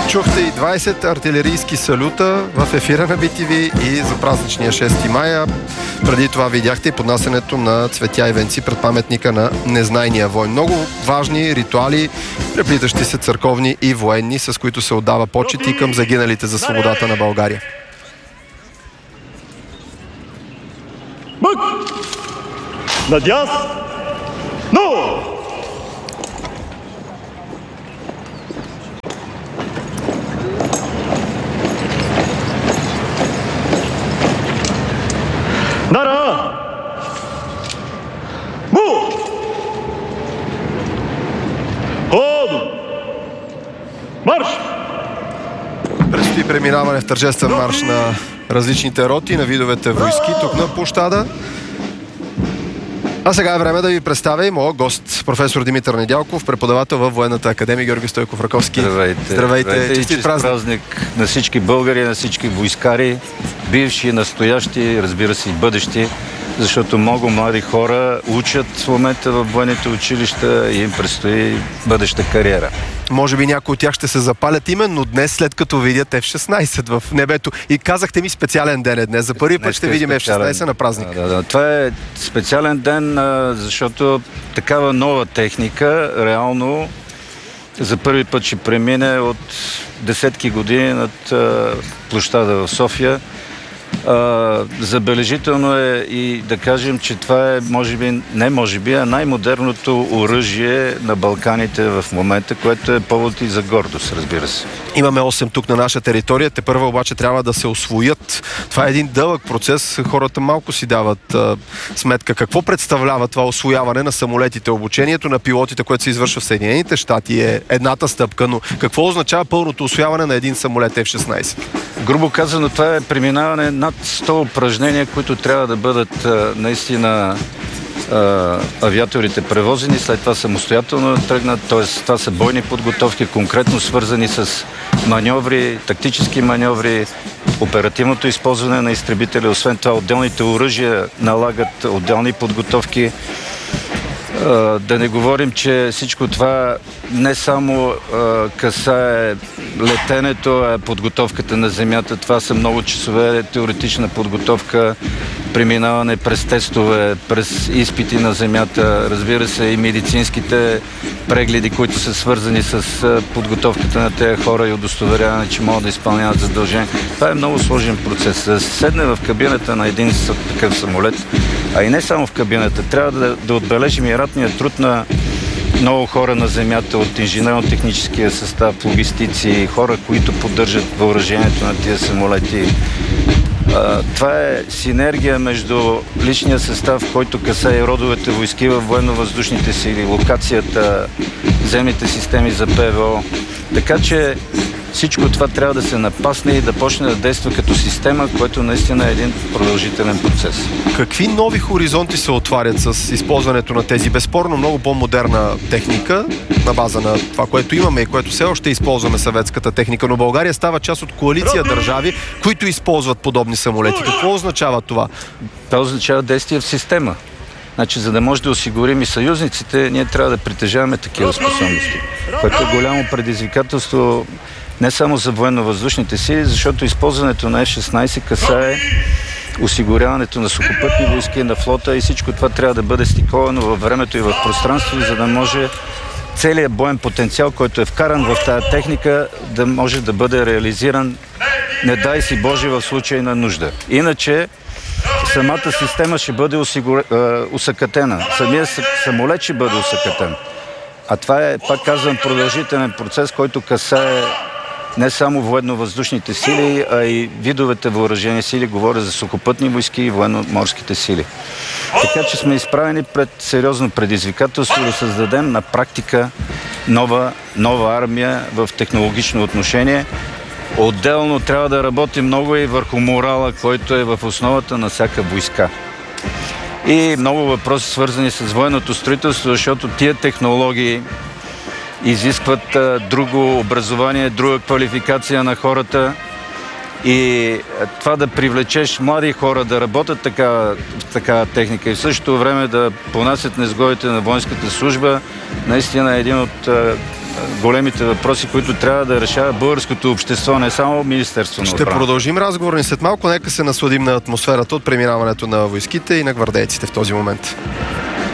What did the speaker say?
Чухте и 20 артилерийски салюта в ефира на BTV и за празничния 6 мая. Преди това видяхте и поднасянето на цветя и венци пред паметника на незнайния войн. Много важни ритуали, преплитащи се църковни и военни, с които се отдава почит и към загиналите за свободата на България. Бък! Надяс! Но! Нара! Му! Ходу! Марш! Предстои преминаване в тържествен марш на различните роти, на видовете войски тук на площада. А сега е време да ви представя и моят гост, професор Димитър Недялков, преподавател във Военната академия Георги Стойков Раковски. Здравейте! Здравейте! Честит празник на всички българи, на всички войскари, бивши, настоящи, разбира се и бъдещи, защото много млади хора учат в момента в военните училища и им предстои бъдеща кариера. Може би някои от тях ще се запалят именно днес, след като видят F-16 в небето. И казахте ми, специален ден е днес. За първи път ще видим F-16 на празник. Да. Това е специален ден, защото такава нова техника реално за първи път ще премине от десетки години над площада в София. Забележително е и да кажем, че това е най-модерното оръжие на Балканите в момента, което е повод и за гордост, разбира се. Имаме 8 тук на наша територия, тепърва обаче трябва да се освоят. Това е един дълъг процес, хората малко си дават сметка. Какво представлява това освояване на самолетите? Обучението на пилотите, което се извършва в Съединените щати, е едната стъпка, но какво означава пълното освояване на един самолет F-16? Грубо казано, това е преминаване над 100 упражнения, които трябва да бъдат наистина авиаторите превозени, след това самостоятелно тръгнат, т.е. това са бойни подготовки, конкретно свързани с маньоври, тактически маньоври, оперативното използване на изтребители, освен това отделните оръжия налагат отделни подготовки. Да не говорим, че всичко това не само касае летенето, а подготовката на земята. Това са много часове теоретична подготовка, преминаване през тестове, през изпити на земята, разбира се и медицинските прегледи, които са свързани с подготовката на тези хора и удостоверяване, че могат да изпълняват задължения. Това е много сложен процес. Да се седне в кабината на един такъв самолет, а и не само в кабината. Трябва да отбележим и ратния труд на много хора на земята, от инженерно-техническия състав, логистици, хора, които поддържат въоръжението на тия самолети. Това е синергия между личния състав, който касае родовете войски във военно-въздушните сили, локацията, земните системи за ПВО. Така че всичко това трябва да се напасне и да почне да действа като система, което наистина е един продължителен процес. Какви нови хоризонти се отварят с използването на тези безспорно много по-модерна техника на база на това, което имаме и което все още използваме съветската техника, но България става част от коалиция държави, които използват подобни самолети. Какво означава това? Това означава действие в система. Значи, за да може да осигурим и съюзниците, ние трябва да притежаваме такива способности, което е голямо предизвикателство не само за военно-въздушните сили, защото използването на F-16 касае осигуряването на сухопътни войски, на флота и всичко това трябва да бъде стиковано във времето и в пространството, за да може целият боен потенциал, който е вкаран в тази техника, да може да бъде реализиран, не дай си Боже, в случай на нужда. Иначе самата система ще бъде усъкътена. Самият самолет ще бъде усъкътен. А това е, пак казвам, продължителен процес, който касае не само военно-въздушните сили, а и видовете въоръжени сили. Говоря за сухопътни войски и военно-морските сили. Така че сме изправени пред сериозно предизвикателство да създадем на практика нова армия в технологично отношение. Отделно трябва да работим много и върху морала, който е в основата на всяка войска. И много въпроси свързани с военното строителство, защото тия технологии изискват друго образование, друга квалификация на хората и това да привлечеш млади хора да работят такава техника и в същото време да понасят незгодите на воинската служба, наистина е един от големите въпроси, които трябва да решава българското общество, не само Министерство на Ще отбрана. продължим разговор ни след малко. Нека се насладим на атмосферата от преминаването на войските и на гвардейците в този момент.